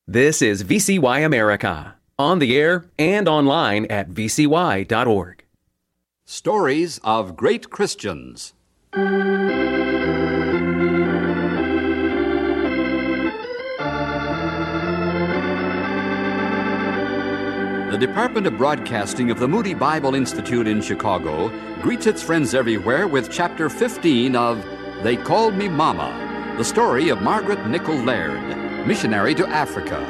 This is VCY America, on the air and online at vcy.org. Stories of Great Christians. The Department of Broadcasting of the Moody Bible Institute in Chicago greets its friends everywhere with Chapter 15 of They Called Me Mama, the story of Margaret Nichol Laird, missionary to Africa.